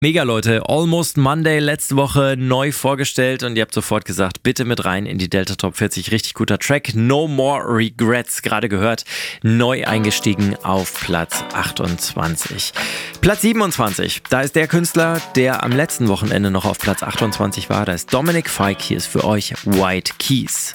Mega Leute, Almost Monday letzte Woche neu vorgestellt und ihr habt sofort gesagt, bitte mit rein in die Delta Top 40. Richtig guter Track. No More Regrets, gerade gehört, neu eingestiegen auf Platz 28. Platz 27, da ist der Künstler, der am letzten Wochenende noch auf Platz 28 war. Da ist Dominic Fike, hier ist für euch White Keys.